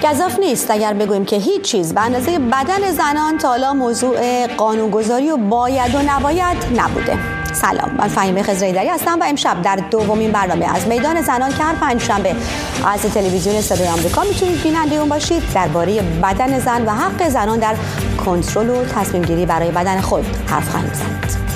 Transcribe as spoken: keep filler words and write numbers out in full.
گزاف نیست اگر بگوییم که هیچ چیز به اندازه بدن زنان تا حالا موضوع قانونگذاری و باید و نباید نبوده. سلام، من فهیمه خضرایی‌دری هستم و امشب در دومین برنامه از میدان زنان که هر پنجشنبه از تلویزیون صدای آمریکا میتونید بیننده اون باشید، درباره بدن زن و حق زنان در کنترل و تصمیم گیری برای بدن خود حرف خواهیم زد.